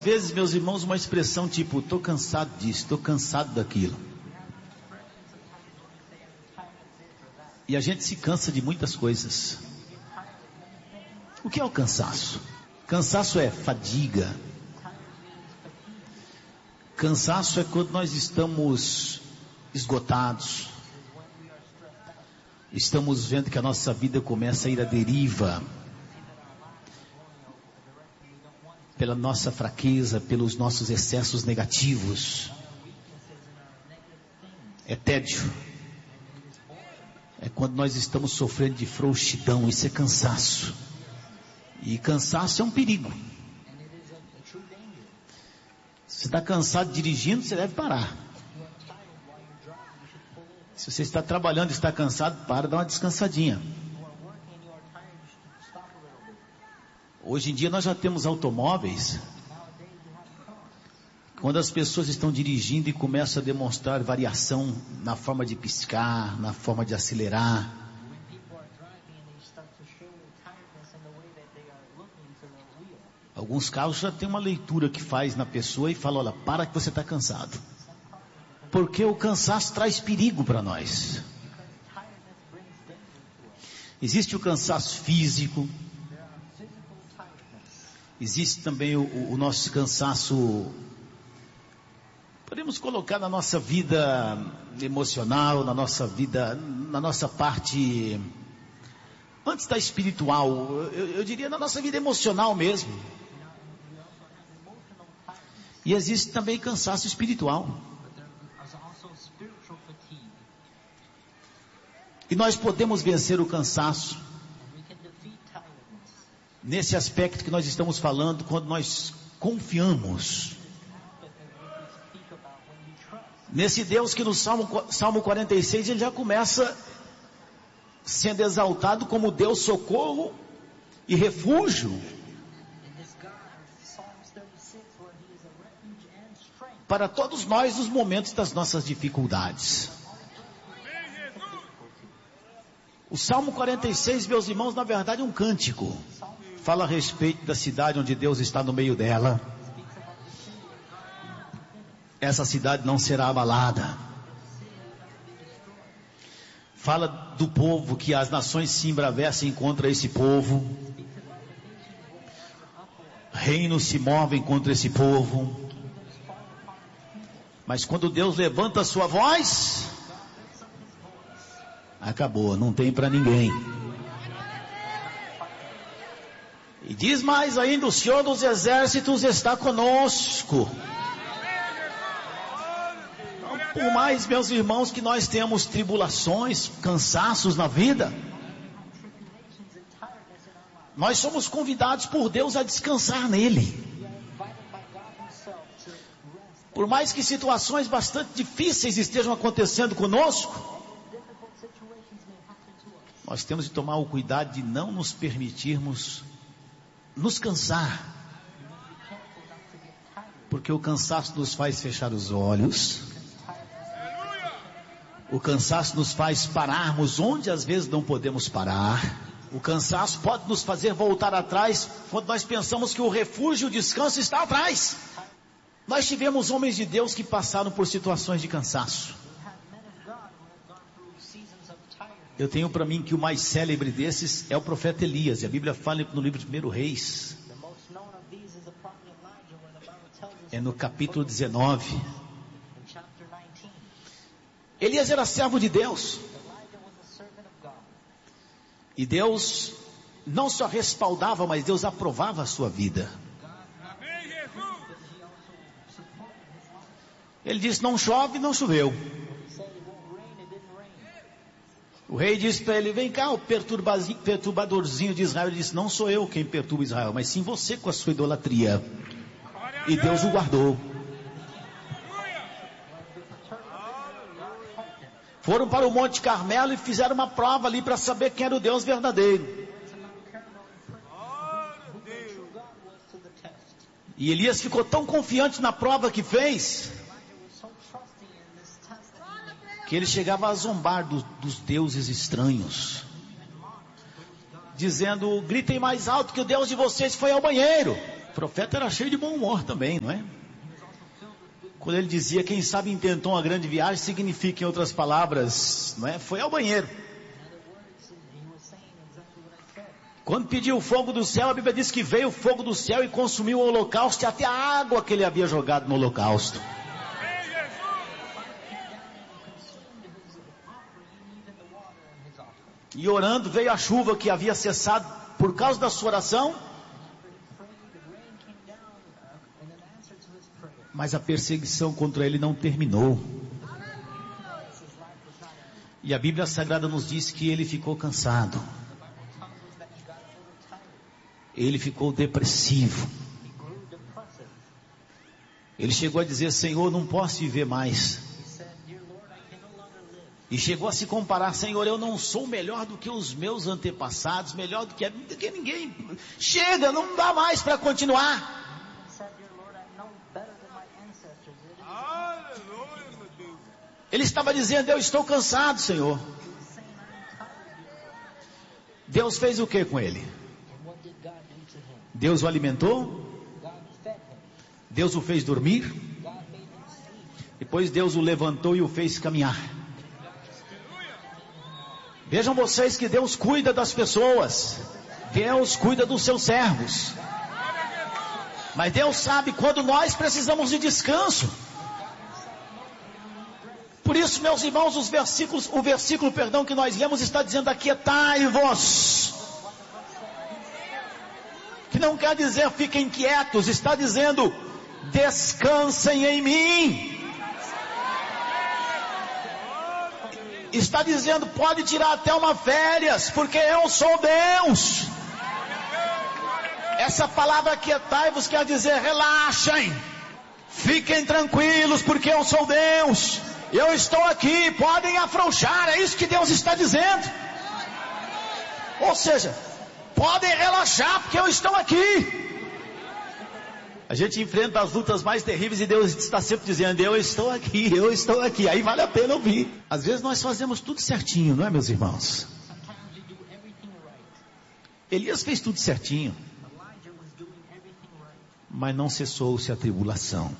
Às vezes, meus irmãos, uma expressão tipo, estou cansado disso, estou cansado daquilo. E a gente se cansa de muitas coisas. O que é o cansaço? Cansaço é fadiga. Cansaço é quando nós estamos esgotados. Estamos vendo que a nossa vida começa a ir à deriva. Pela nossa fraqueza, pelos nossos excessos negativos. É tédio. É quando nós estamos sofrendo de frouxidão, isso é cansaço. E cansaço é um perigo. Se está cansado dirigindo, você deve parar. Se você está trabalhando e está cansado, para, dá uma descansadinha. Hoje em dia nós já temos automóveis. Quando as pessoas estão dirigindo e começam a demonstrar variação na forma de piscar, na forma de acelerar. Alguns carros já tem uma leitura que faz na pessoa e fala, olha, para que você está cansado. Porque o cansaço traz perigo para nós. Existe o cansaço físico. Existe também o nosso cansaço, podemos colocar na nossa vida emocional, na nossa vida, na nossa parte, antes da espiritual, eu diria na nossa vida emocional mesmo. E existe também cansaço espiritual. E nós podemos vencer o cansaço nesse aspecto que nós estamos falando, quando nós confiamos nesse Deus que no Salmo 46 ele já começa sendo exaltado como Deus socorro e refúgio para todos nós nos momentos das nossas dificuldades. O Salmo 46, meus irmãos, na verdade é um cântico. Fala a respeito da cidade onde Deus está no meio dela. Essa cidade não será abalada. Fala do povo, que as nações se embravecem contra esse povo. Reinos se movem contra esse povo. Mas quando Deus levanta a sua voz, acabou, não tem para ninguém. E diz mais ainda, o Senhor dos Exércitos está conosco. Então, por mais, meus irmãos, que nós temos tribulações, cansaços na vida, nós somos convidados por Deus a descansar nele. Por mais que situações bastante difíceis estejam acontecendo conosco, nós temos de tomar o cuidado de não nos permitirmos nos cansar, porque o cansaço nos faz fechar os olhos, o cansaço nos faz pararmos onde às vezes não podemos parar, o cansaço pode nos fazer voltar atrás, quando nós pensamos que o refúgio e o descanso está atrás. Nós tivemos homens de Deus que passaram por situações de cansaço. Eu tenho para mim que o mais célebre desses é o profeta Elias, e a Bíblia fala no livro de 1 Reis, é no capítulo 19. Elias era servo de Deus, e Deus não só respaldava, mas Deus aprovava a sua vida. Ele disse, não chove, não choveu. O rei disse para ele, vem cá, o perturbadorzinho de Israel. Ele disse, não sou eu quem perturba Israel, mas sim você com a sua idolatria. E Deus o guardou. Foram para o Monte Carmelo e fizeram uma prova ali para saber quem era o Deus verdadeiro. E Elias ficou tão confiante na prova que fez, que ele chegava a zombar dos deuses estranhos, dizendo, gritem mais alto que o Deus de vocês foi ao banheiro. O profeta era cheio de bom humor também, não é? Quando ele dizia, quem sabe intentou uma grande viagem, significa, em outras palavras, não é? Foi ao banheiro. Quando pediu o fogo do céu, a Bíblia diz que veio o fogo do céu e consumiu o holocausto e até a água que ele havia jogado no holocausto. E orando, veio a chuva que havia cessado por causa da sua oração. Mas a perseguição contra ele não terminou. E a Bíblia Sagrada nos diz que ele ficou cansado. Ele ficou depressivo. Ele chegou a dizer, Senhor, não posso viver mais. E chegou a se comparar, Senhor, eu não sou melhor do que os meus antepassados, melhor do que ninguém. Chega, não dá mais para continuar. Ele estava dizendo, eu estou cansado, Senhor. Deus fez o que com ele? Deus o alimentou? Deus o fez dormir? Depois Deus o levantou e o fez caminhar. Vejam vocês que Deus cuida das pessoas. Deus cuida dos seus servos. Mas Deus sabe quando nós precisamos de descanso. Por isso, meus irmãos, o versículo que nós lemos está dizendo, aquietai-vos. Que não quer dizer fiquem quietos, está dizendo, descansem em mim. Está dizendo, pode tirar até uma férias, porque eu sou Deus. Essa palavra aquietai-vos quer dizer, relaxem. Fiquem tranquilos, porque eu sou Deus. Eu estou aqui, podem afrouxar, é isso que Deus está dizendo. Ou seja, podem relaxar, porque eu estou aqui. A gente enfrenta as lutas mais terríveis e Deus está sempre dizendo, eu estou aqui, eu estou aqui. Aí vale a pena ouvir. Às vezes nós fazemos tudo certinho, não é, meus irmãos? Elias fez tudo certinho, mas não cessou-se a tribulação.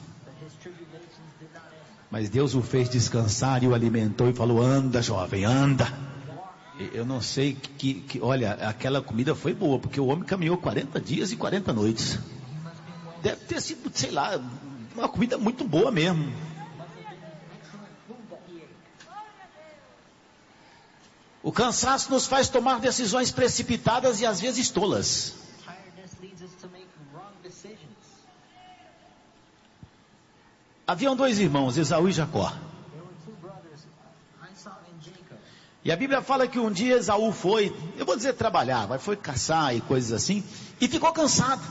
Mas Deus o fez descansar e o alimentou e falou, anda jovem, anda. Eu não sei olha, aquela comida foi boa, porque o homem caminhou 40 dias e 40 noites. Deve ter sido, sei lá, uma comida muito boa mesmo. O cansaço nos faz tomar decisões precipitadas e às vezes tolas. Haviam dois irmãos, Esaú e Jacó. E a Bíblia fala que um dia Esaú foi, eu vou dizer trabalhar, mas foi caçar e coisas assim, e ficou cansado.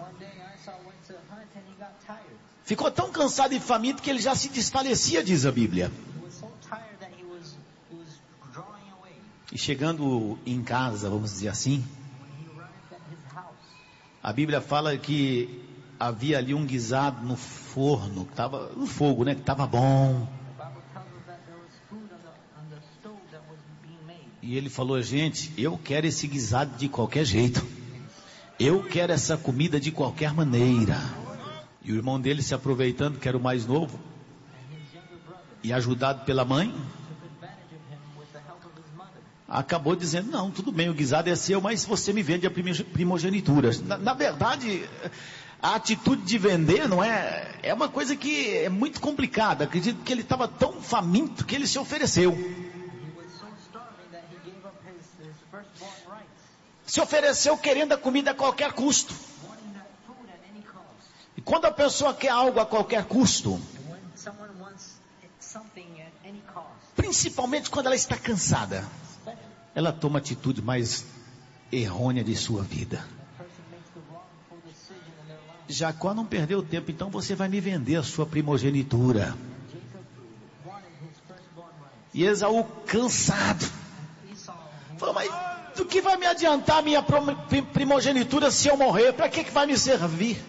Ficou tão cansado e faminto que ele já se desfalecia, diz a Bíblia. E chegando em casa, vamos dizer assim, a Bíblia fala que havia ali um guisado no forno, no fogo, né, que estava bom. E ele falou, gente, eu quero esse guisado de qualquer jeito. Eu quero essa comida de qualquer maneira. E o irmão dele, se aproveitando, que era o mais novo, e ajudado pela mãe, acabou dizendo, não, tudo bem, o guisado é seu, mas você me vende a primogenitura. Na verdade, a atitude de vender não é uma coisa que é muito complicada. Acredito que ele estava tão faminto que ele se ofereceu. Se ofereceu querendo a comida a qualquer custo. E quando a pessoa quer algo a qualquer custo, principalmente quando ela está cansada, ela toma a atitude mais errônea de sua vida. Jacó não perdeu tempo, então você vai me vender a sua primogenitura. E Esaú cansado, falou, mas do que vai me adiantar a minha primogenitura se eu morrer? Para que vai me servir?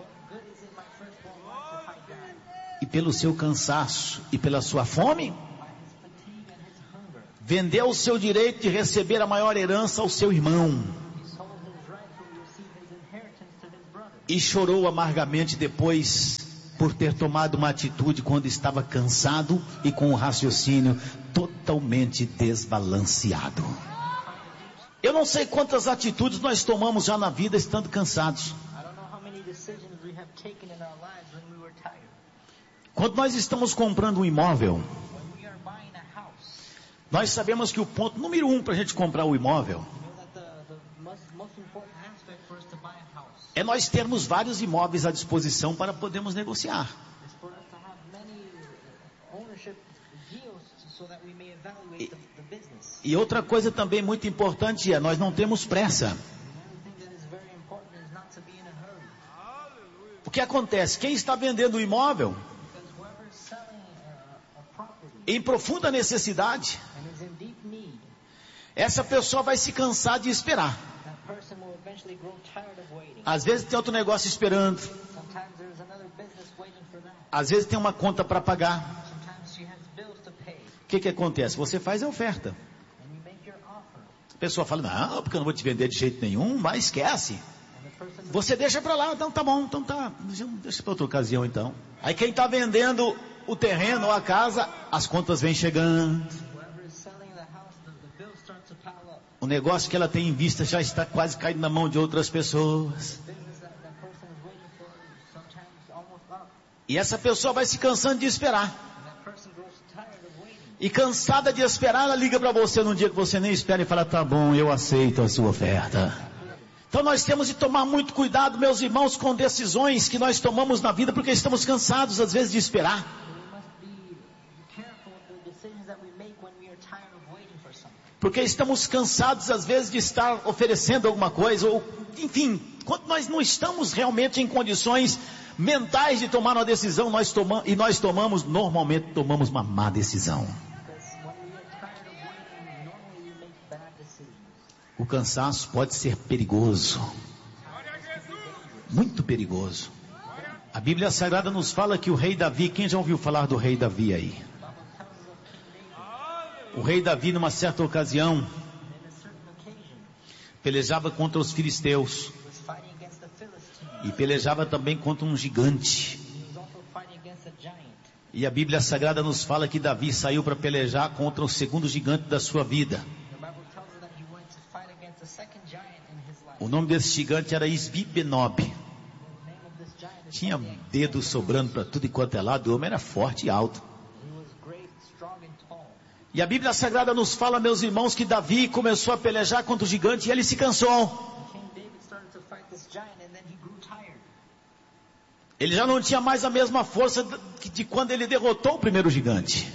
E pelo seu cansaço e pela sua fome, vendeu o seu direito de receber a maior herança ao seu irmão. E e chorou amargamente depois por ter tomado uma atitude quando estava cansado e com o raciocínio totalmente desbalanceado. Eu não sei quantas atitudes nós tomamos já na vida estando cansados. Quando nós estamos comprando um imóvel, nós sabemos que o ponto número 1 para a gente comprar o imóvel é nós termos vários imóveis à disposição para podermos negociar. E outra coisa também muito importante é, nós não temos pressa. O que acontece? Quem está vendendo o imóvel em profunda necessidade, essa pessoa vai se cansar de esperar. Às vezes tem outro negócio esperando. Às vezes tem uma conta para pagar. O que acontece? Você faz a oferta. A pessoa fala, não, porque eu não vou te vender de jeito nenhum, mas esquece. Você deixa para lá, então tá bom, então tá, deixa para outra ocasião então. Aí quem está vendendo o terreno ou a casa, as contas vêm chegando. O negócio que ela tem em vista já está quase caindo na mão de outras pessoas. E essa pessoa vai se cansando de esperar. E cansada de esperar, ela liga para você num dia que você nem espera e fala, tá bom, eu aceito a sua oferta. Então nós temos de tomar muito cuidado, meus irmãos, com decisões que nós tomamos na vida, porque estamos cansados às vezes de esperar. Porque estamos cansados às vezes de estar oferecendo alguma coisa, ou enfim, quando nós não estamos realmente em condições mentais de tomar uma decisão, nós normalmente tomamos uma má decisão. O cansaço pode ser perigoso, muito perigoso. A Bíblia Sagrada nos fala que o rei Davi, quem já ouviu falar do rei Davi aí? O rei Davi, numa certa ocasião, pelejava contra os filisteus e pelejava também contra um gigante. E a Bíblia Sagrada nos fala que Davi saiu para pelejar contra o segundo gigante da sua vida. O nome desse gigante era Isbi-Benob. Tinha dedos sobrando para tudo e quanto é lado. O homem era forte e alto. E a Bíblia Sagrada nos fala, meus irmãos, que Davi começou a pelejar contra o gigante e ele se cansou. Ele já não tinha mais a mesma força de quando ele derrotou o primeiro gigante.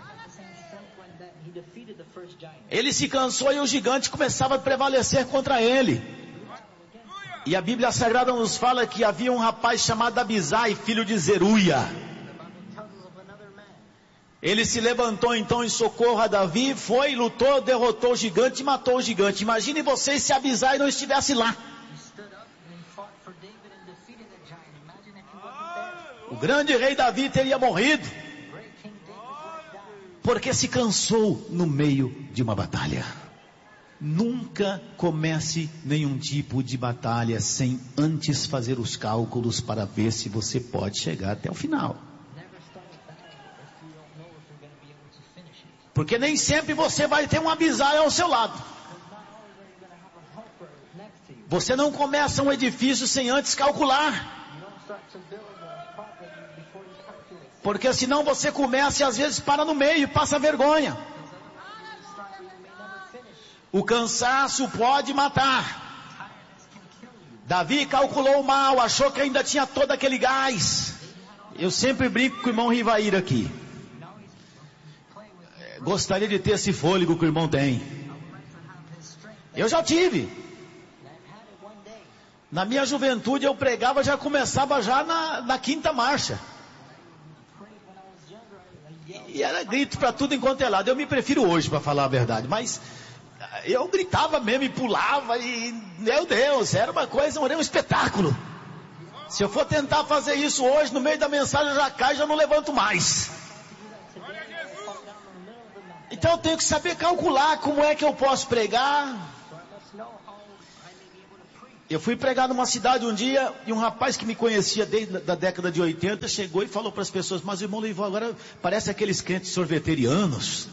Ele se cansou e o gigante começava a prevalecer contra ele. E a Bíblia Sagrada nos fala que havia um rapaz chamado Abisai, filho de Zeruia. Ele se levantou então em socorro a Davi, foi, lutou, derrotou o gigante e matou o gigante. Imagine vocês se Abisai não estivesse lá. O grande rei Davi teria morrido, porque se cansou no meio de uma batalha. Nunca comece nenhum tipo de batalha sem antes fazer os cálculos para ver se você pode chegar até o final. Porque nem sempre você vai ter um Abisai ao seu lado. Você não começa um edifício sem antes calcular. Porque senão você começa e às vezes para no meio e passa vergonha. O cansaço pode matar. Davi calculou mal, achou que ainda tinha todo aquele gás. Eu sempre brinco com o irmão Rivaíra aqui. Gostaria de ter esse fôlego que o irmão tem. Eu já tive. Na minha juventude eu pregava, já começava já na quinta marcha. E era grito para tudo enquanto é lado. Eu me prefiro hoje, para falar a verdade, mas eu gritava mesmo e pulava e, meu Deus, era uma coisa, era um espetáculo. Se eu for tentar fazer isso hoje, no meio da mensagem eu já caio, já não levanto mais. Então eu tenho que saber calcular como é que eu posso pregar. Eu fui pregar numa cidade um dia, e um rapaz que me conhecia desde a década de 80, chegou e falou para as pessoas: mas irmão Louvor, agora parece aqueles crentes sorveterianos.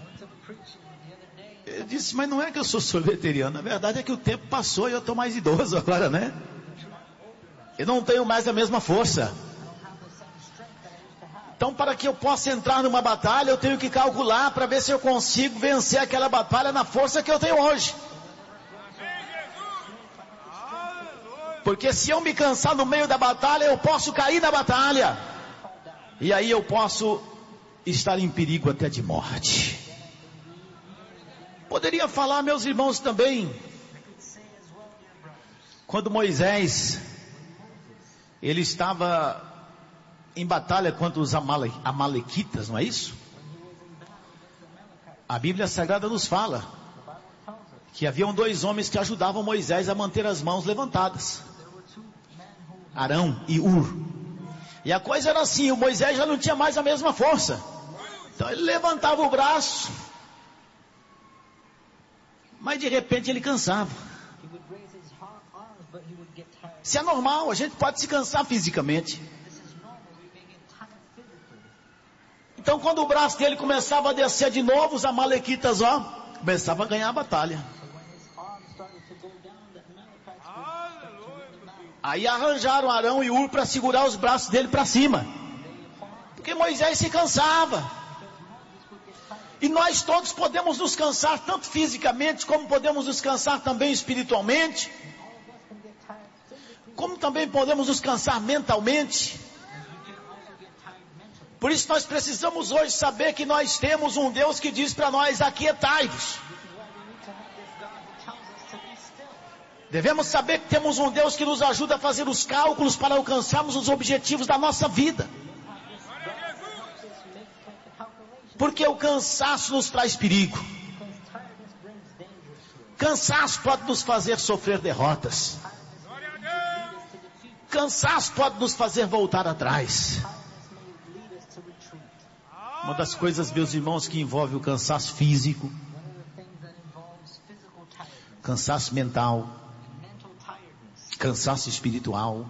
Eu disse: mas não é que eu sou sorveteriano, na verdade é que o tempo passou e eu estou mais idoso agora, né? Eu não tenho mais a mesma força. Então, para que eu possa entrar numa batalha, eu tenho que calcular para ver se eu consigo vencer aquela batalha na força que eu tenho hoje. Porque se eu me cansar no meio da batalha, eu posso cair na batalha. E aí eu posso estar em perigo até de morte. Poderia falar, meus irmãos, também, quando Moisés, ele estava em batalha contra os amalequitas, não é isso? A Bíblia Sagrada nos fala que haviam 2 homens que ajudavam Moisés a manter as mãos levantadas, Arão e Hur. E a coisa era assim: o Moisés já não tinha mais a mesma força, então ele levantava o braço, mas de repente ele cansava. Isso é normal, a gente pode se cansar fisicamente. Então quando o braço dele começava a descer de novo, os amalequitas, começavam a ganhar a batalha. Aí arranjaram Arão e Hur para segurar os braços dele para cima, porque Moisés se cansava. E nós todos podemos nos cansar, tanto fisicamente, como podemos nos cansar também espiritualmente, como também podemos nos cansar mentalmente. Por isso nós precisamos hoje saber que nós temos um Deus que diz para nós: aquietai-vos. Devemos saber que temos um Deus que nos ajuda a fazer os cálculos para alcançarmos os objetivos da nossa vida. Porque o cansaço nos traz perigo. Cansaço pode nos fazer sofrer derrotas. Cansaço pode nos fazer voltar atrás. Uma das coisas, meus irmãos, que envolve o cansaço físico, cansaço mental, cansaço espiritual,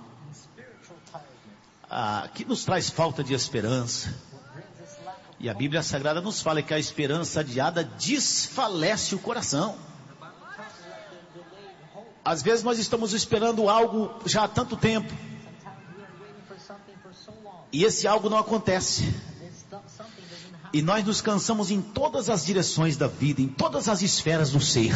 que nos traz falta de esperança. E a Bíblia Sagrada nos fala que a esperança adiada desfalece o coração. Às vezes nós estamos esperando algo já há tanto tempo, e esse algo não acontece. E nós nos cansamos em todas as direções da vida, em todas as esferas do ser.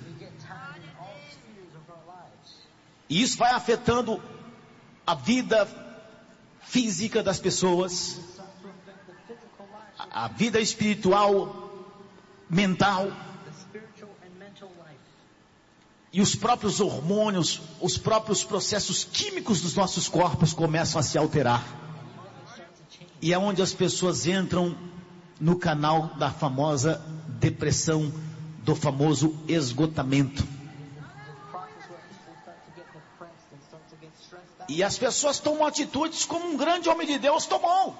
E isso vai afetando a vida física das pessoas, a vida espiritual, mental, e os próprios hormônios, os próprios processos químicos dos nossos corpos começam a se alterar. E é onde as pessoas entram no canal da famosa depressão, do famoso esgotamento. E as pessoas tomam atitudes como um grande homem de Deus tomou.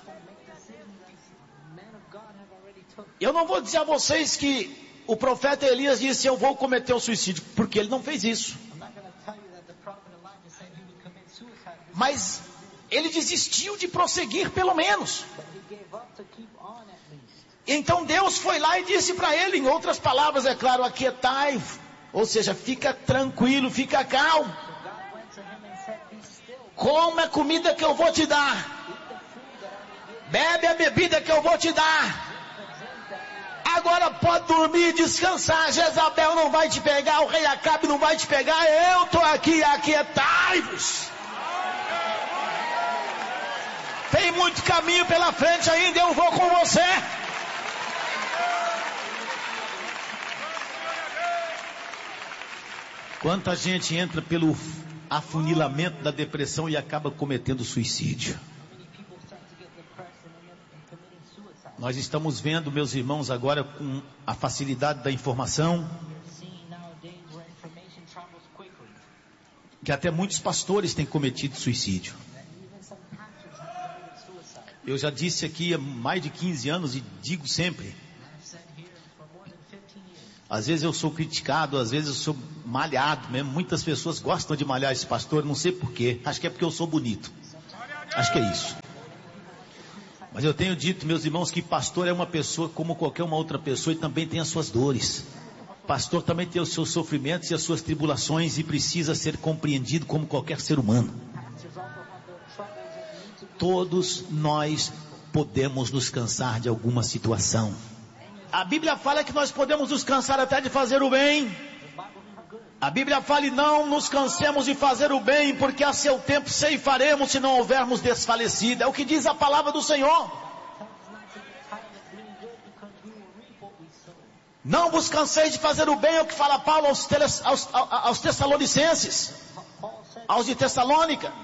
Eu não vou dizer a vocês que o profeta Elias disse: eu vou cometer o suicídio, porque ele não fez isso. Mas ele desistiu de prosseguir, pelo menos. Então Deus foi lá e disse para ele, em outras palavras, é claro, aquietai, ou seja, fica tranquilo, fica calmo. Come a comida que eu vou te dar. Bebe a bebida que eu vou te dar. Agora pode dormir e descansar. Jezabel não vai te pegar, o rei Acabe não vai te pegar. Eu estou aqui, aquietai-vos. Tem muito caminho pela frente ainda, eu vou com você. Quanta gente entra pelo afunilamento da depressão e acaba cometendo suicídio. Nós estamos vendo, meus irmãos, agora com a facilidade da informação, que até muitos pastores têm cometido suicídio. Eu já disse aqui há mais de 15 anos e digo sempre, Às vezes eu sou criticado, às vezes eu sou malhado mesmo. Muitas pessoas gostam de malhar esse pastor, não sei porquê. Acho que é porque eu sou bonito. Acho que é isso. Mas eu tenho dito, meus irmãos, que pastor é uma pessoa como qualquer uma outra pessoa e também tem as suas dores. Pastor também tem os seus sofrimentos e as suas tribulações e precisa ser compreendido como qualquer ser humano. Todos nós podemos nos cansar de alguma situação. A Bíblia fala que nós podemos nos cansar até de fazer o bem. A Bíblia fala: e não nos cansemos de fazer o bem, porque a seu tempo ceifaremos se não houvermos desfalecido. É o que diz a palavra do Senhor. Não vos canseis de fazer o bem, é o que fala Paulo aos Tessalonicenses, aos de Tessalônica,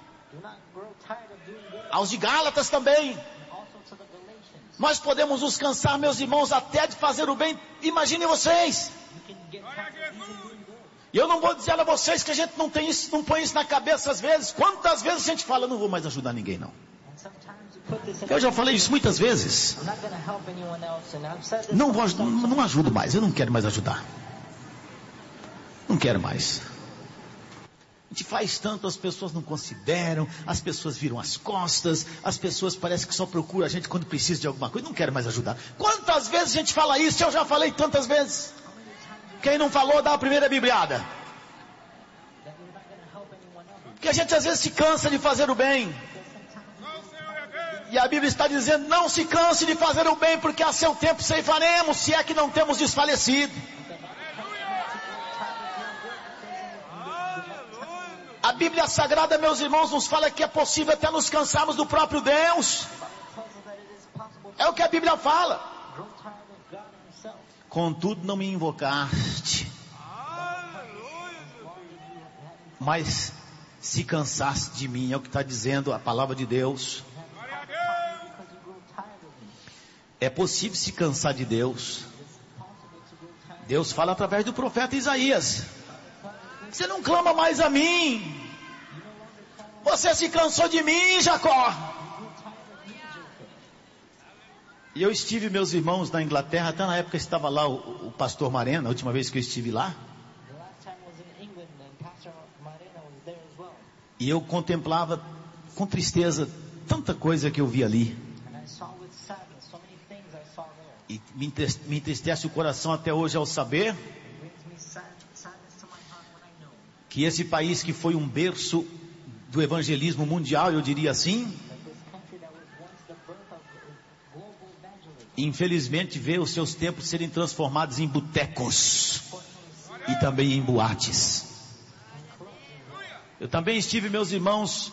aos de Gálatas também. Nós podemos nos cansar, meus irmãos, até de fazer o bem. Imaginem vocês. E eu não vou dizer a vocês que a gente não tem isso, não põe isso na cabeça às vezes. Quantas vezes a gente fala: não vou mais ajudar ninguém não. Eu já falei isso muitas vezes. Não ajudo mais, eu não quero mais ajudar. Não quero mais. A gente faz tanto, as pessoas não consideram, as pessoas viram as costas, as pessoas parecem que só procuram a gente quando precisa de alguma coisa. Não quero mais ajudar. Quantas vezes a gente fala isso? Eu já falei tantas vezes. Quem não falou, dá a primeira bibliada. Porque a gente às vezes se cansa de fazer o bem. E a Bíblia está dizendo: não se canse de fazer o bem, porque a seu tempo ceifaremos, se é que não temos desfalecido. A Bíblia Sagrada, meus irmãos, nos fala que é possível até nos cansarmos do próprio Deus. É o que a Bíblia fala. Contudo não me invocaste, mas se cansaste de mim. É o que está dizendo a palavra de Deus. É possível se cansar de Deus. Deus fala através do profeta Isaías: você não clama mais a mim, você se cansou de mim, Jacó. E eu estive, meus irmãos, na Inglaterra. Até na época estava lá o pastor Marena, a última vez que eu estive lá. E eu contemplava com tristeza tanta coisa que eu vi ali. E me entristece o coração até hoje ao saber que esse país que foi um berço do evangelismo mundial, eu diria assim, infelizmente vê os seus templos serem transformados em botecos e também em boates. Eu também estive, meus irmãos,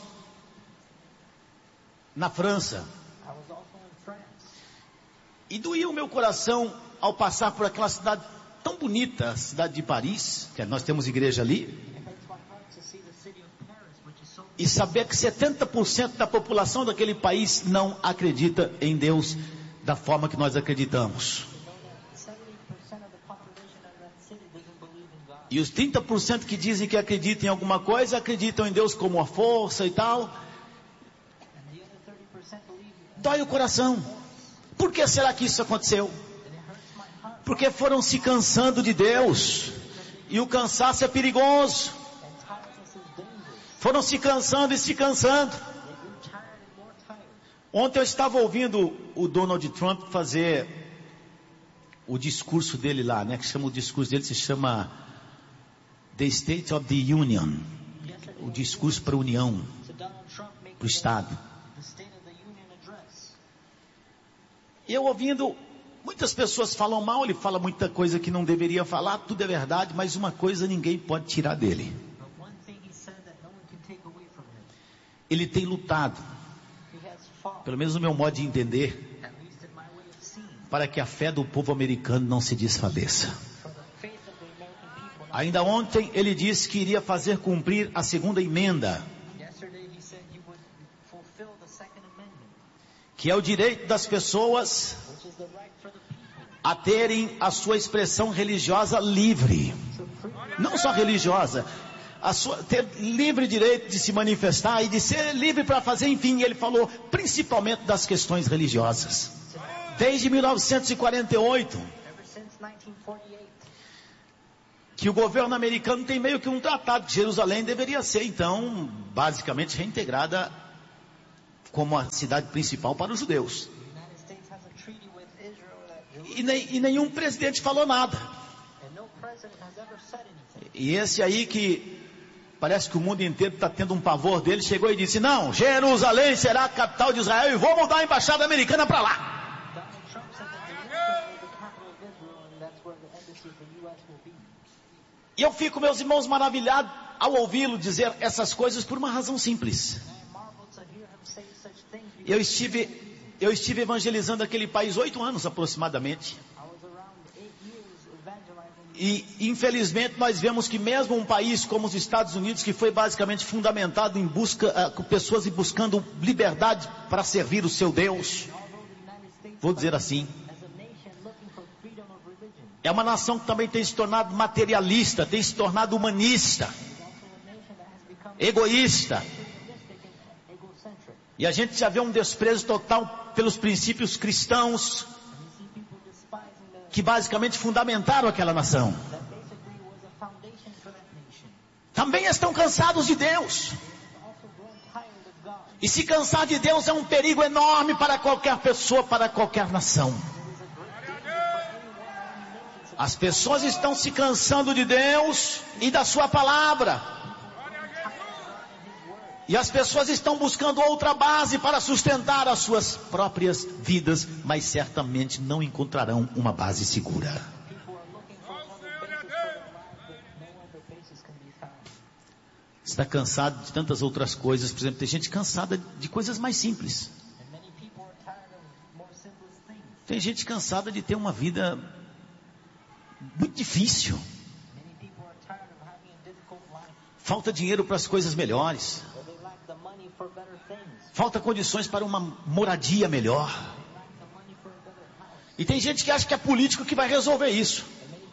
na França, e doía o meu coração ao passar por aquela cidade tão bonita, a cidade de Paris, que nós temos igreja ali, e saber que 70% da população daquele país não acredita em Deus da forma que nós acreditamos. E os 30% que dizem que acreditam em alguma coisa, acreditam em Deus como a força e tal. Dói o coração. Por que será que isso aconteceu? Porque foram se cansando de Deus. E o cansaço é perigoso. Foram se cansando e se cansando. Ontem eu estava ouvindo o Donald Trump fazer o discurso dele lá, né? Que chama, o discurso dele se chama The State of the Union. O discurso para a União, para o Estado. E eu ouvindo, muitas pessoas falam mal, ele fala muita coisa que não deveria falar, tudo é verdade, mas uma coisa ninguém pode tirar dele. Ele tem lutado, pelo menos no meu modo de entender, para que a fé do povo americano não se desfaleça. Ainda ontem ele disse que iria fazer cumprir a segunda emenda, que é o direito das pessoas a terem a sua expressão religiosa livre. Não só religiosa, ter livre direito de se manifestar e de ser livre para fazer, enfim, ele falou principalmente das questões religiosas. Desde 1948, que o governo americano tem meio que um tratado, que Jerusalém deveria ser, então, basicamente reintegrada como a cidade principal para os judeus. E nenhum presidente falou nada. E esse aí que parece que o mundo inteiro está tendo um pavor dele, chegou e disse: não, Jerusalém será a capital de Israel e vou mudar a embaixada americana para lá. E eu fico, meus irmãos, maravilhado ao ouvi-lo dizer essas coisas por uma razão simples. Eu estive evangelizando aquele país 8 anos aproximadamente. E infelizmente nós vemos que mesmo um país como os Estados Unidos, que foi basicamente fundamentado em busca, com pessoas buscando liberdade para servir o seu Deus, vou dizer assim, é uma nação que também tem se tornado materialista, tem se tornado humanista, egoísta. E a gente já vê um desprezo total pelos princípios cristãos, que basicamente fundamentaram aquela nação. Também estão cansados de Deus. E se cansar de Deus é um perigo enorme para qualquer pessoa, para qualquer nação. As pessoas estão se cansando de Deus e da sua palavra. E as pessoas estão buscando outra base para sustentar as suas próprias vidas, mas certamente não encontrarão uma base segura. Está cansado de tantas outras coisas. Por exemplo, tem gente cansada de coisas mais simples. Tem gente cansada de ter uma vida muito difícil. Falta dinheiro para as coisas melhores. Falta condições para uma moradia melhor. E tem gente que acha que é político que vai resolver isso.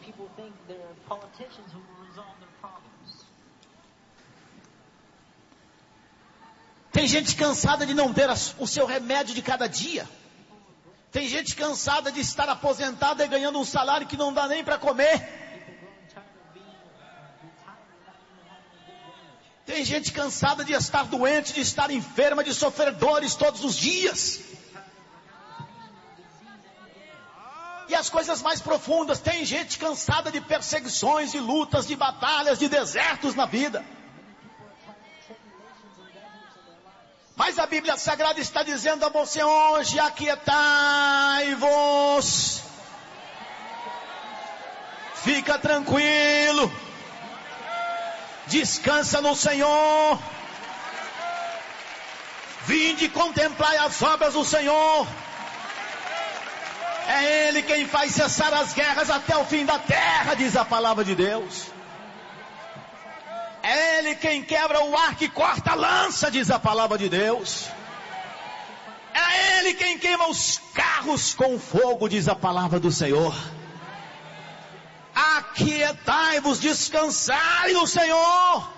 Tem gente cansada de não ter o seu remédio de cada dia. Tem gente cansada de estar aposentada e ganhando um salário que não dá nem para comer. Tem gente cansada de estar doente, de estar enferma, de sofrer dores todos os dias. E as coisas mais profundas, tem gente cansada de perseguições, de lutas, de batalhas, de desertos na vida. Mas a Bíblia Sagrada está dizendo a você hoje: aquietai-vos. Fica tranquilo. Descansa no Senhor. Vinde e contemplai as obras do Senhor. É Ele quem faz cessar as guerras até o fim da terra, diz a palavra de Deus. É Ele quem quebra o arco e corta a lança, diz a palavra de Deus. É Ele quem queima os carros com fogo, diz a palavra do Senhor. Aquietai-vos, descansai no Senhor.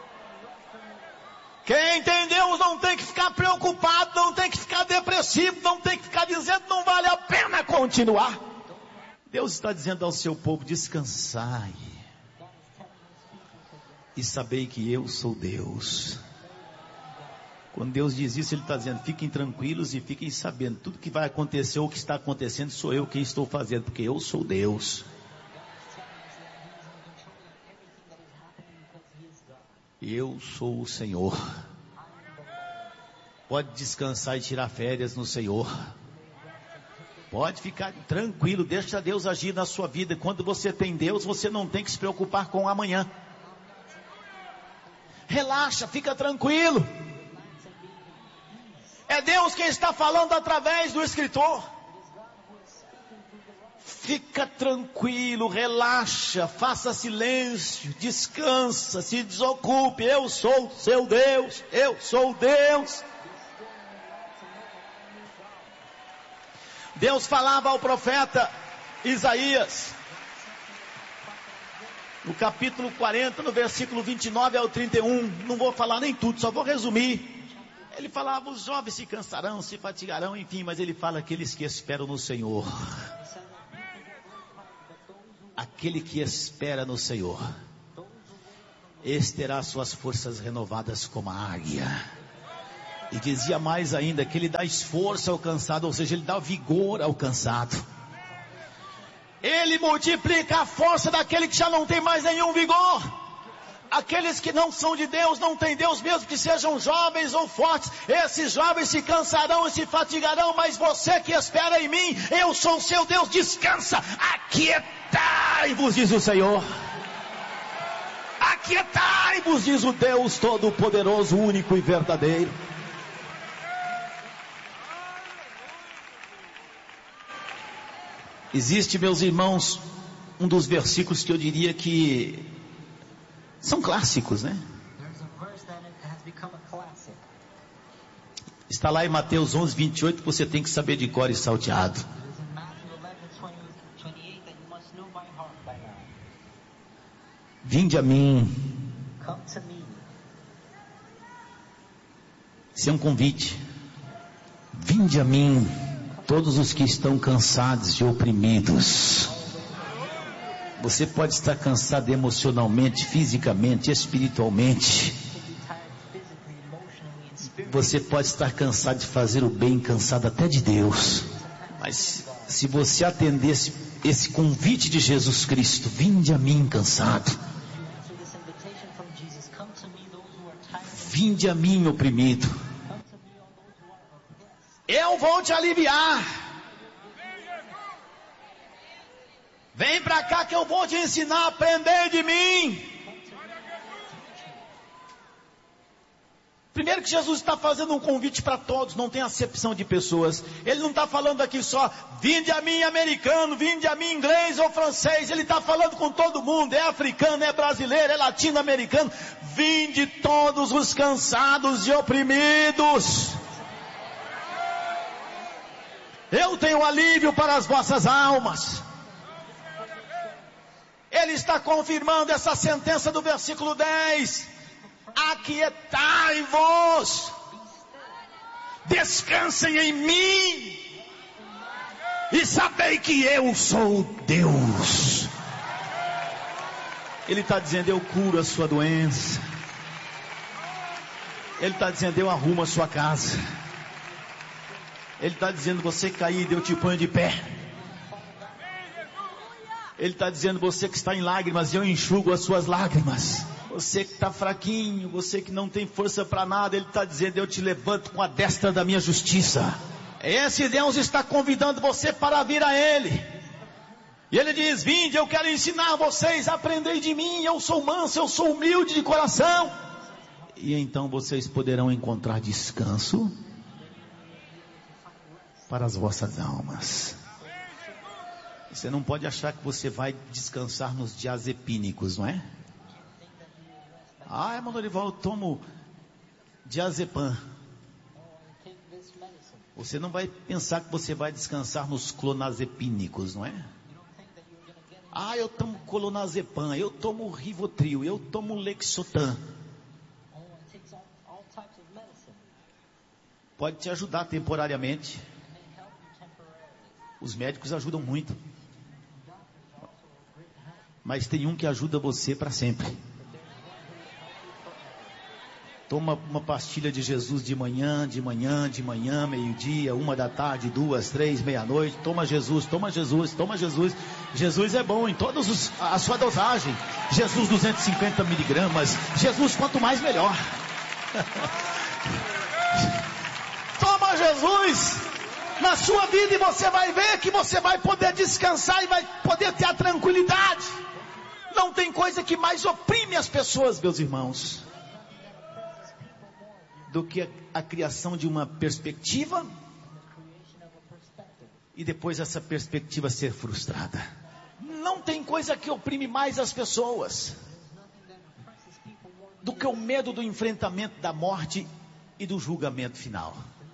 Quem tem Deus não tem que ficar preocupado, não tem que ficar depressivo, não tem que ficar dizendo não vale a pena continuar. Deus está dizendo ao seu povo: descansai e sabei que eu sou Deus. Quando Deus diz isso, Ele está dizendo: fiquem tranquilos e fiquem sabendo, tudo que vai acontecer ou que está acontecendo sou eu quem estou fazendo, porque eu sou Deus. Eu sou o Senhor. Pode descansar e tirar férias no Senhor. Pode ficar tranquilo, deixa Deus agir na sua vida. Quando você tem Deus, você não tem que se preocupar com o amanhã. Relaxa, fica tranquilo. É Deus quem está falando através do escritor. Fica tranquilo, relaxa, faça silêncio, descansa, se desocupe. Eu sou seu Deus, eu sou Deus. Deus falava ao profeta Isaías, no capítulo 40, no versículo 29 ao 31, não vou falar nem tudo, só vou resumir. Ele falava: os jovens se cansarão, se fatigarão, enfim, mas ele fala aqueles que esperam no Senhor. aquele que espera no Senhor, esse terá suas forças renovadas como a águia. E dizia mais ainda, que ele dá esforço ao cansado, ou seja, ele dá vigor ao cansado. Ele multiplica a força daquele que já não tem mais nenhum vigor. Aqueles que não são de Deus, não tem Deus, mesmo que sejam jovens ou fortes, esses jovens se cansarão e se fatigarão, mas você que espera em mim, eu sou o seu Deus, descansa, aquietai-vos, diz o Senhor. Aquietai-vos, diz o Deus Todo-Poderoso, único e verdadeiro. Existe, meus irmãos, um dos versículos que eu diria que são clássicos, né? Está lá em Mateus 11, 28, que você tem que saber de cor e salteado. Vinde a mim. Isso é um convite. Vinde a mim, todos os que estão cansados e oprimidos. Você pode estar cansado emocionalmente, fisicamente, espiritualmente. Você pode estar cansado de fazer o bem, cansado até de Deus. Mas se você atender esse convite de Jesus Cristo, vinde a mim cansado. Vinde a mim oprimido. Eu vou te aliviar. Vem pra cá que eu vou te ensinar a aprender de mim. Primeiro que Jesus está fazendo um convite para todos, não tem acepção de pessoas. Ele não está falando aqui só, vinde a mim americano, vinde a mim inglês ou francês. Ele está falando com todo mundo, é africano, é brasileiro, é latino-americano. Vinde todos os cansados e oprimidos. Eu tenho alívio para as vossas almas. Ele está confirmando essa sentença do versículo 10. Aquietai-vos. Descansem em mim. E sabei que eu sou Deus. Ele está dizendo, eu curo a sua doença. Ele está dizendo, eu arrumo a sua casa. Ele está dizendo, você caído, eu te ponho de pé. Ele está dizendo, você que está em lágrimas, eu enxugo as suas lágrimas. Você que está fraquinho, você que não tem força para nada, Ele está dizendo, eu te levanto com a destra da minha justiça. Esse Deus está convidando você para vir a Ele. E Ele diz, vinde, eu quero ensinar vocês, aprendei de mim, eu sou manso, eu sou humilde de coração. E então vocês poderão encontrar descanso para as vossas almas. Você não pode achar que você vai descansar nos diazepínicos, não é? Ah, irmão Dorival, eu tomo diazepam. Você não vai pensar que você vai descansar nos clonazepínicos, não é? Ah, eu tomo clonazepam, eu tomo Rivotril, eu tomo Lexotan. Pode te ajudar temporariamente. Os médicos ajudam muito. Mas tem um que ajuda você para sempre. Toma uma pastilha de Jesus de manhã, meio-dia, 1h, 2, 3, meia-noite. Toma Jesus, toma Jesus, toma Jesus. Jesus é bom em todas a sua dosagem. Jesus 250 miligramas. Jesus quanto mais melhor. Toma Jesus na sua vida e você vai ver que você vai poder descansar e vai poder ter a tranquilidade. Não tem coisa que mais oprime as pessoas, meus irmãos, do que a criação de uma perspectiva e depois essa perspectiva ser frustrada. Não tem coisa que oprime mais as pessoas do que o medo do enfrentamento da morte e do julgamento final.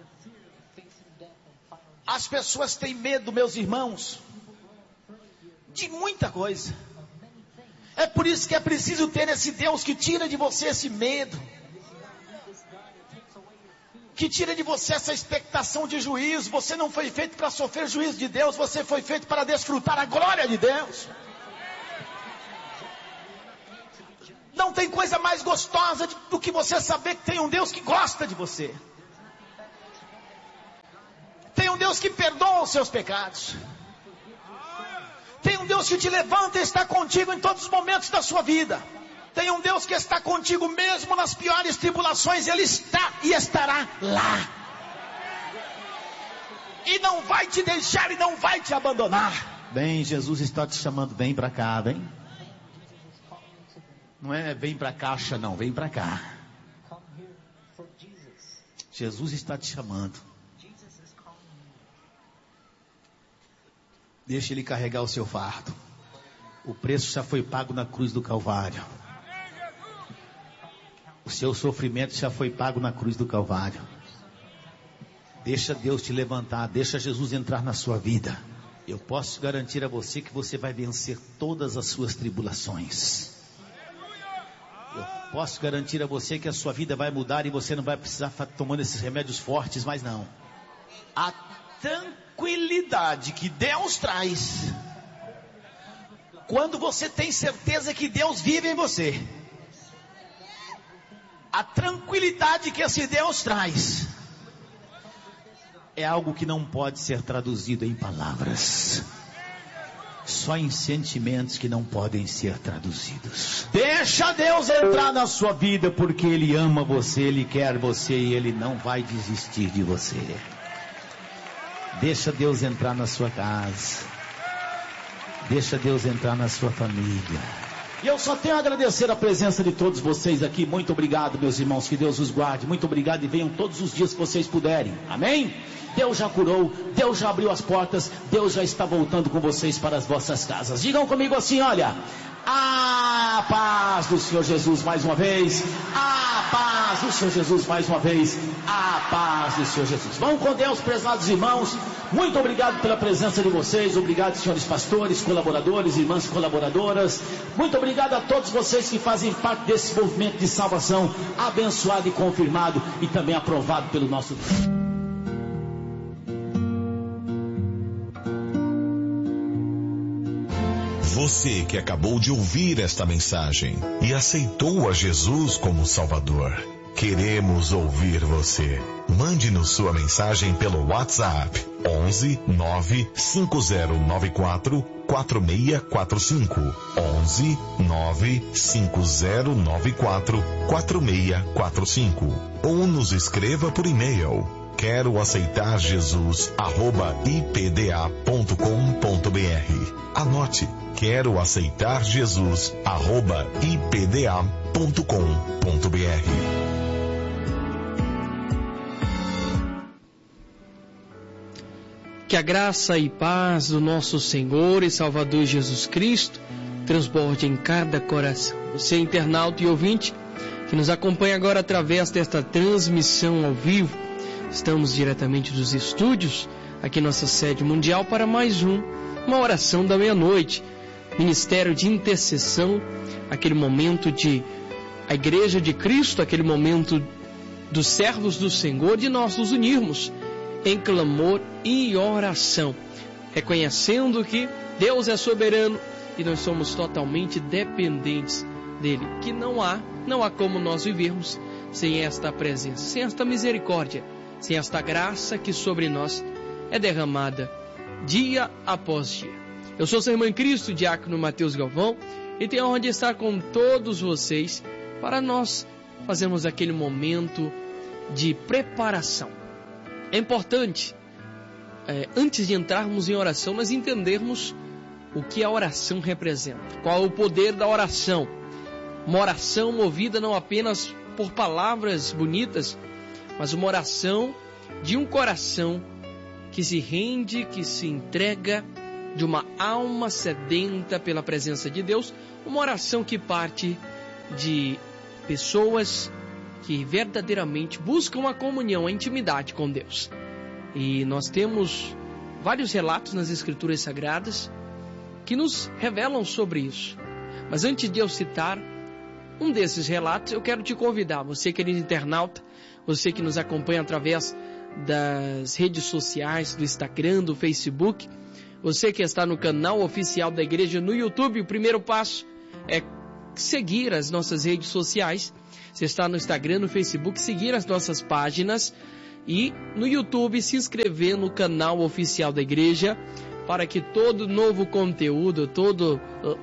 As pessoas têm medo, meus irmãos, de muita coisa. É por isso que é preciso ter esse Deus que tira de você esse medo, que tira de você essa expectação de juízo. Você não foi feito para sofrer juízo de Deus, você foi feito para desfrutar a glória de Deus. Não tem coisa mais gostosa do que você saber que tem um Deus que gosta de você. Tem um Deus que perdoa os seus pecados. Tem um Deus que te levanta e está contigo em todos os momentos da sua vida. Tem um Deus que está contigo mesmo nas piores tribulações. Ele está e estará lá. E não vai te deixar e não vai te abandonar. Bem, Jesus está te chamando, vem para cá, vem. Não é vem para a caixa não, vem para cá. Jesus está te chamando. Deixa Ele carregar o seu fardo. O preço já foi pago na cruz do Calvário. O seu sofrimento já foi pago na cruz do Calvário. Deixa Deus te levantar, deixa Jesus entrar na sua vida. Eu posso garantir a você que você vai vencer todas as suas tribulações. Eu posso garantir a você que a sua vida vai mudar e você não vai precisar estar tomando esses remédios fortes, mas não. A tranquilidade que Deus traz, quando você tem certeza que Deus vive em você, a tranquilidade que esse Deus traz, é algo que não pode ser traduzido em palavras, só em sentimentos que não podem ser traduzidos. Deixa Deus entrar na sua vida, porque Ele ama você, Ele quer você e Ele não vai desistir de você. Deixa Deus entrar na sua casa. Deixa Deus entrar na sua família. E eu só tenho a agradecer a presença de todos vocês aqui. Muito obrigado, meus irmãos, que Deus os guarde. Muito obrigado e venham todos os dias que vocês puderem. Amém? Deus já curou, Deus já abriu as portas, Deus já está voltando com vocês para as vossas casas. Digam comigo assim, olha: a paz do Senhor Jesus mais uma vez, a paz do Senhor Jesus mais uma vez, a paz do Senhor Jesus. Vão com Deus, prezados irmãos. Muito obrigado pela presença de vocês. Obrigado, senhores pastores, colaboradores, irmãs colaboradoras. Muito obrigado a todos vocês que fazem parte desse movimento de salvação, abençoado e confirmado e também aprovado pelo nosso Deus. Você que acabou de ouvir esta mensagem e aceitou a Jesus como Salvador, queremos ouvir você. Mande-nos sua mensagem pelo WhatsApp 11 95094 4645 11 95094 4645 ou nos escreva por e-mail quero aceitar Jesus @ipda.com.br. Anote, quero aceitar Jesus @ipda.com.br. Que a graça e paz do nosso Senhor e Salvador Jesus Cristo transborde em cada coração. Você, internauta e ouvinte, que nos acompanha agora através desta transmissão ao vivo, estamos diretamente dos estúdios, aqui nossa sede mundial, para mais uma oração da meia-noite. Ministério de intercessão, aquele momento de a Igreja de Cristo, aquele momento dos servos do Senhor, de nós nos unirmos em clamor e oração, reconhecendo que Deus é soberano e nós somos totalmente dependentes dele, que não há como nós vivermos sem esta presença, sem esta misericórdia, sem esta graça que sobre nós é derramada dia após dia. Eu sou seu irmão em Cristo, diácono Mateus Galvão, e tenho a honra de estar com todos vocês para nós fazermos aquele momento de preparação. É importante, antes de entrarmos em oração, nós entendermos o que a oração representa, qual é o poder da oração. Uma oração movida não apenas por palavras bonitas, mas uma oração de um coração que se rende, que se entrega, de uma alma sedenta pela presença de Deus, uma oração que parte de pessoas que verdadeiramente buscam a comunhão, a intimidade com Deus. E nós temos vários relatos nas Escrituras Sagradas que nos revelam sobre isso. Mas antes de eu citar um desses relatos, eu quero te convidar, você querido internauta, você que nos acompanha através das redes sociais, do Instagram, do Facebook, você que está no canal oficial da igreja no YouTube. O primeiro passo é seguir as nossas redes sociais. Você está no Instagram, no Facebook, seguir as nossas páginas e no YouTube se inscrever no canal oficial da igreja para que todo novo conteúdo, toda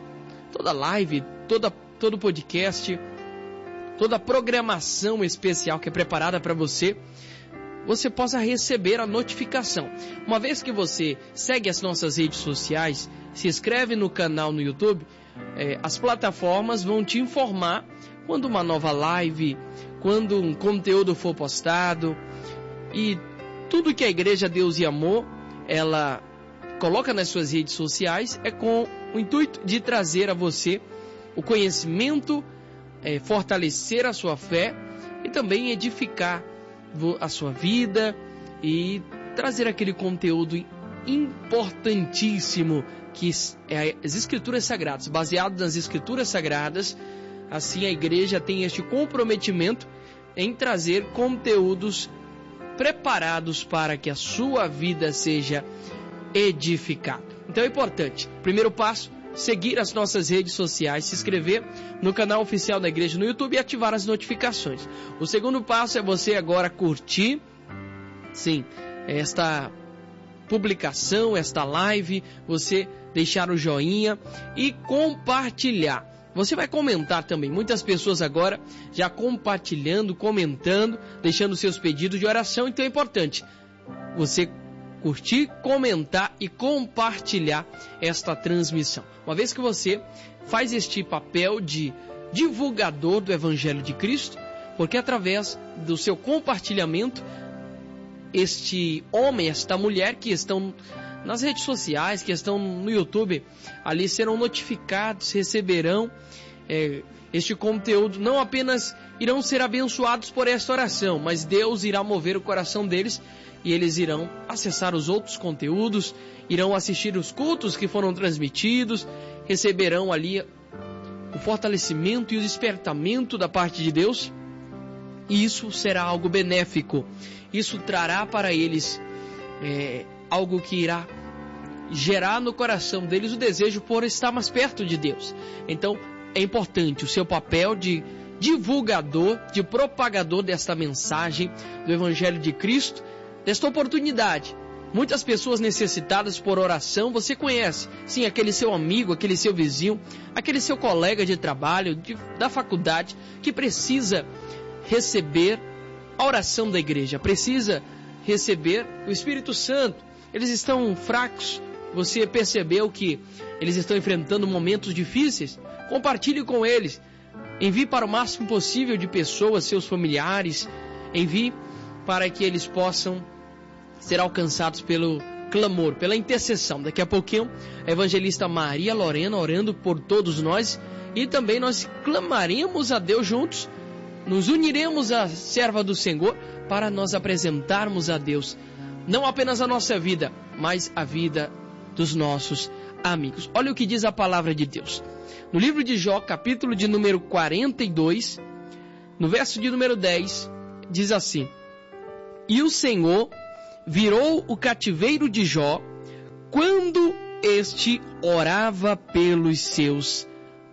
live, todo podcast, toda programação especial que é preparada para você possa receber a notificação. Uma vez que você segue as nossas redes sociais, se inscreve no canal no YouTube, as plataformas vão te informar quando uma nova live, quando um conteúdo for postado, e tudo que a Igreja Deus e Amor, ela coloca nas suas redes sociais, é com o intuito de trazer a você o conhecimento, fortalecer a sua fé e também edificar a sua vida e trazer aquele conteúdo importantíssimo que é as Escrituras Sagradas. Baseado nas Escrituras Sagradas, assim a igreja tem este comprometimento em trazer conteúdos preparados para que a sua vida seja edificada. Então é importante, primeiro passo, seguir as nossas redes sociais, se inscrever no canal oficial da igreja no YouTube e ativar as notificações. O segundo passo é você agora curtir, sim, esta publicação, esta live, você deixar o joinha e compartilhar. Você vai comentar também. Muitas pessoas agora já compartilhando, comentando, deixando seus pedidos de oração. Então é importante você curtir, comentar e compartilhar esta transmissão. Uma vez que você faz este papel de divulgador do Evangelho de Cristo, porque através do seu compartilhamento, este homem, esta mulher que estão nas redes sociais, que estão no YouTube, ali serão notificados, receberão este conteúdo. Não apenas irão ser abençoados por esta oração, mas Deus irá mover o coração deles e eles irão acessar os outros conteúdos, irão assistir os cultos que foram transmitidos, receberão ali o fortalecimento e o despertamento da parte de Deus, e isso será algo benéfico. Isso trará para eles algo que irá gerar no coração deles o desejo por estar mais perto de Deus. Então é importante o seu papel de divulgador, de propagador desta mensagem do Evangelho de Cristo, desta oportunidade. Muitas pessoas necessitadas por oração, você conhece, sim, aquele seu amigo, aquele seu vizinho, aquele seu colega de trabalho, da faculdade, que precisa receber a oração da igreja, precisa receber o Espírito Santo. Eles estão fracos, você percebeu que eles estão enfrentando momentos difíceis? Compartilhe com eles, envie para o máximo possível de pessoas, seus familiares, envie para que eles possam ser alcançados pelo clamor, pela intercessão. Daqui a pouquinho, a evangelista Maria Lorena orando por todos nós, e também nós clamaremos a Deus juntos, nos uniremos à serva do Senhor para nós apresentarmos a Deus não apenas a nossa vida, mas a vida dos nossos amigos. Olha o que diz a palavra de Deus. No livro de Jó, capítulo de número 42, no verso de número 10, diz assim: E o Senhor virou o cativeiro de Jó quando este orava pelos seus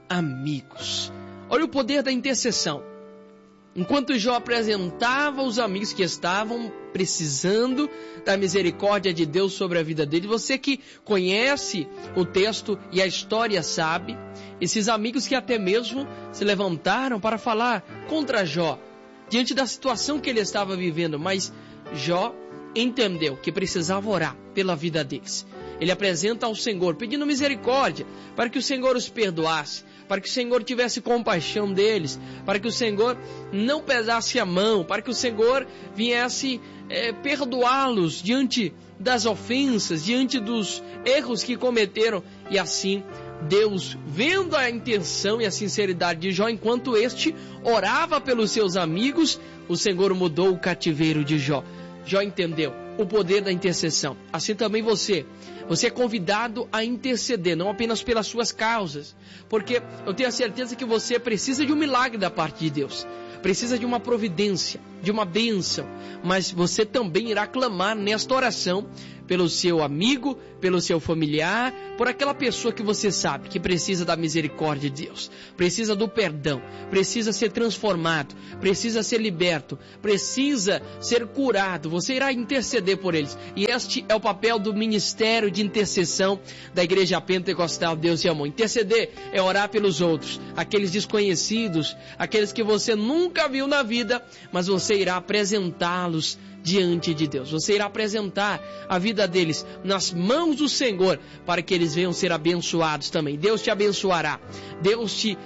amigos. Olha o poder da intercessão. Enquanto Jó apresentava os amigos que estavam precisando da misericórdia de Deus sobre a vida dele, você que conhece o texto e a história sabe, esses amigos que até mesmo se levantaram para falar contra Jó, diante da situação que ele estava vivendo, mas Jó entendeu que precisava orar pela vida deles. Ele apresenta ao Senhor, pedindo misericórdia, para que o Senhor os perdoasse, para que o Senhor tivesse compaixão deles, para que o Senhor não pesasse a mão, para que o Senhor viesse perdoá-los diante das ofensas, diante dos erros que cometeram. E assim, Deus, vendo a intenção e a sinceridade de Jó, enquanto este orava pelos seus amigos, o Senhor mudou o cativeiro de Jó. Jó entendeu o poder da intercessão. Assim também você é convidado a interceder, não apenas pelas suas causas, porque eu tenho a certeza que você precisa de um milagre da parte de Deus, precisa de uma providência, de uma bênção, mas você também irá clamar nesta oração pelo seu amigo, pelo seu familiar, por aquela pessoa que você sabe que precisa da misericórdia de Deus, precisa do perdão, precisa ser transformado, precisa ser liberto, precisa ser curado. Você irá interceder por eles. E este é o papel do ministério de intercessão da Igreja Pentecostal Deus e Amor. Interceder é orar pelos outros, aqueles desconhecidos, aqueles que você nunca viu na vida, mas você irá apresentá-los diante de Deus. Você irá apresentar a vida deles nas mãos do Senhor, para que eles venham ser abençoados também. Deus te abençoará, Deus te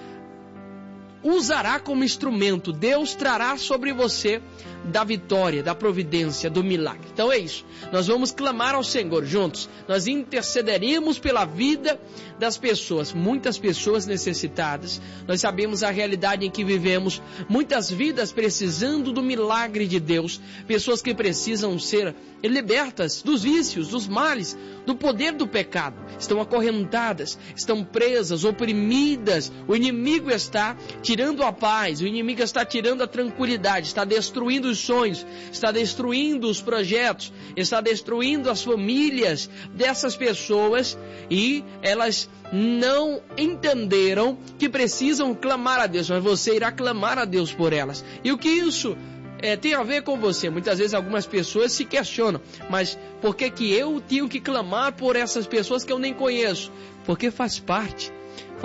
usará como instrumento, Deus trará sobre você da vitória, da providência, do milagre. Então é isso, nós vamos clamar ao Senhor juntos, nós intercederemos pela vida das pessoas, muitas pessoas necessitadas. Nós sabemos a realidade em que vivemos, muitas vidas precisando do milagre de Deus, pessoas que precisam ser libertas dos vícios, dos males, do poder do pecado, estão acorrentadas, estão presas, oprimidas. O inimigo está tirando a paz, o inimigo está tirando a tranquilidade, está destruindo os sonhos, está destruindo os projetos, está destruindo as famílias dessas pessoas, e elas não entenderam que precisam clamar a Deus, mas você irá clamar a Deus por elas. E o que isso tem a ver com você? Muitas vezes algumas pessoas se questionam, mas por que eu tenho que clamar por essas pessoas que eu nem conheço? Porque faz parte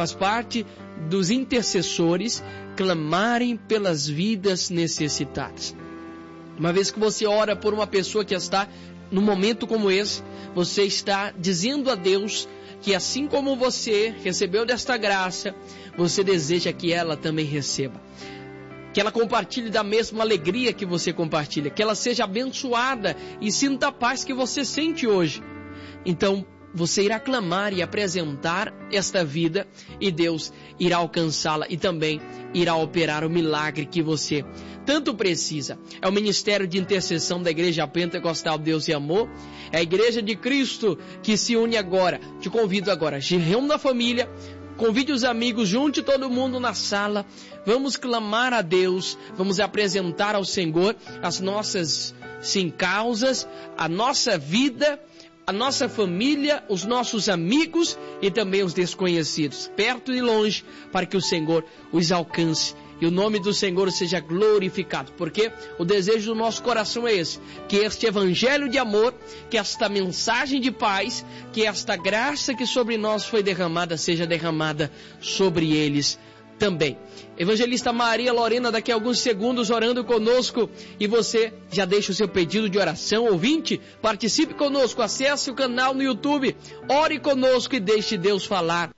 dos intercessores clamarem pelas vidas necessitadas. Uma vez que você ora por uma pessoa que está num momento como esse, você está dizendo a Deus que assim como você recebeu desta graça, você deseja que ela também receba, que ela compartilhe da mesma alegria que você compartilha, que ela seja abençoada e sinta a paz que você sente hoje. Então você irá clamar e apresentar esta vida, e Deus irá alcançá-la e também irá operar o milagre que você tanto precisa. É o ministério de intercessão da Igreja Pentecostal Deus e Amor, é a Igreja de Cristo que se une agora. Te convido agora, se reúna a família, convide os amigos, junte todo mundo na sala, vamos clamar a Deus, vamos apresentar ao Senhor as nossas causas, a nossa vida, a nossa família, os nossos amigos e também os desconhecidos, perto e longe, para que o Senhor os alcance e o nome do Senhor seja glorificado, porque o desejo do nosso coração é esse, que este evangelho de amor, que esta mensagem de paz, que esta graça que sobre nós foi derramada, seja derramada sobre eles também. Evangelista Maria Lorena, daqui a alguns segundos orando conosco, e você já deixa o seu pedido de oração. Ouvinte, participe conosco, acesse o canal no YouTube, ore conosco e deixe Deus falar.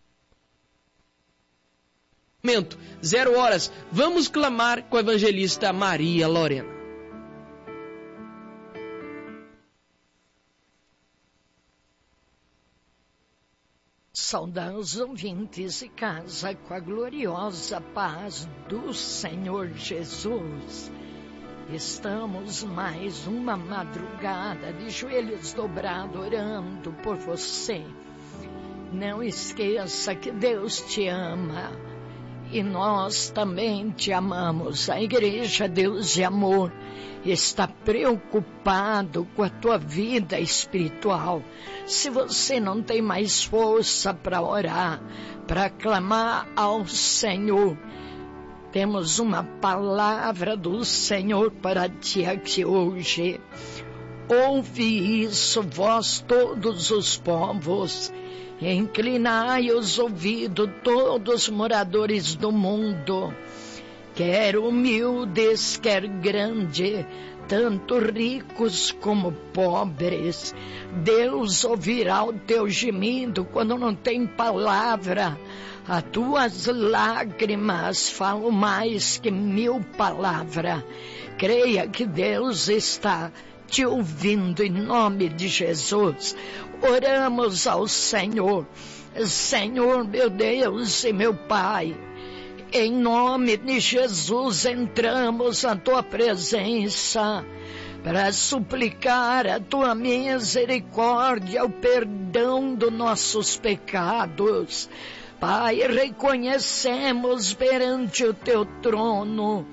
0 horas, vamos clamar com a evangelista Maria Lorena. Saudar os ouvintes e casa com a gloriosa paz do Senhor Jesus. Estamos mais uma madrugada de joelhos dobrados orando por você. Não esqueça que Deus te ama e nós também te amamos. A Igreja Deus de Amor está preocupado com a tua vida espiritual. Se você não tem mais força para orar, para clamar ao Senhor, temos uma palavra do Senhor para ti aqui hoje. Ouve isso, vós todos os povos, inclinai os ouvidos, todos os moradores do mundo, quer humildes, quer grandes, tanto ricos como pobres. Deus ouvirá o teu gemido quando não tem palavra. As tuas lágrimas falam mais que 1000 palavras. Creia que Deus está te ouvindo em nome de Jesus. Oramos ao Senhor. Senhor, meu Deus e meu Pai, em nome de Jesus entramos na tua presença para suplicar a tua misericórdia, o perdão dos nossos pecados. Pai, reconhecemos perante o teu trono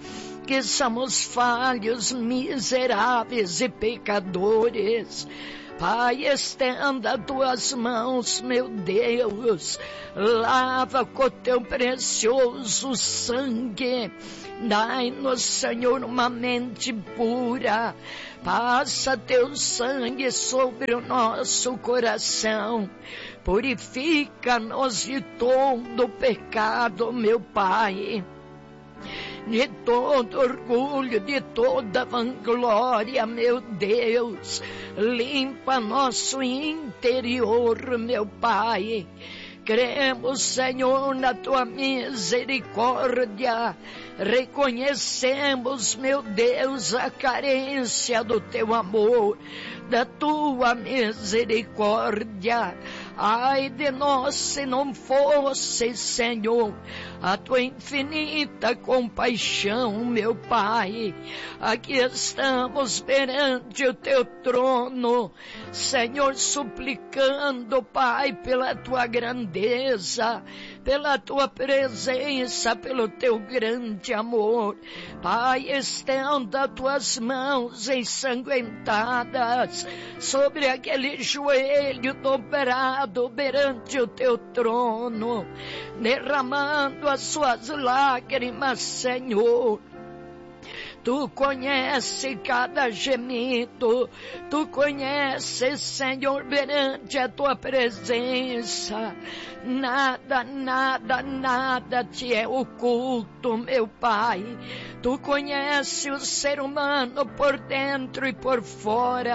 que somos falhos, miseráveis e pecadores. Pai, estenda tuas mãos, meu Deus, lava com teu precioso sangue. Dai-nos, Senhor, uma mente pura. Passa teu sangue sobre o nosso coração. Purifica-nos de todo pecado, meu Pai. De todo orgulho, de toda vanglória, meu Deus. Limpa nosso interior, meu Pai. Cremos, Senhor, na tua misericórdia. Reconhecemos, meu Deus, a carência do teu amor, da tua misericórdia. Ai de nós se não fosse, Senhor, a tua infinita compaixão, meu Pai. Aqui estamos perante o teu trono, Senhor, suplicando, Pai, pela tua grandeza, pela tua presença, pelo teu grande amor. Pai, estenda tuas mãos ensanguentadas sobre aquele joelho dobrado perante o teu trono, derramando as suas lágrimas, Senhor. Tu conheces cada gemido, tu conheces, Senhor, perante a tua presença. Nada, nada, nada te é oculto, meu Pai. Tu conheces o ser humano por dentro e por fora.